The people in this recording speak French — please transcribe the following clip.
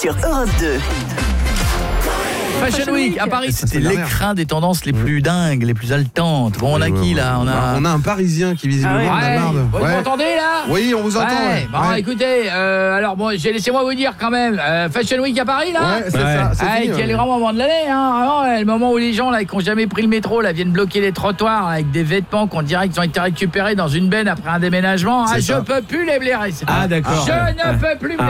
sur Europe 2. Fashion Week à Paris, c'était l'écrin des tendances les plus dingues, les plus haletantes. Bon, on a qui là? On a un Parisien qui visiblement en a marre. Vous m'entendez là? Oui, on vous entend. Bon, écoutez, alors bon, laissez-moi vous dire quand même, Fashion Week à Paris là? Ouais, c'est ça. Quel grand moment de l'année, hein? Vraiment, le moment où les gens là qui n'ont jamais pris le métro là viennent bloquer les trottoirs avec des vêtements qu'on dirait qu'ils ont été récupérés dans une benne après un déménagement. Je peux plus les blairer. Ah d'accord. Je ne peux plus me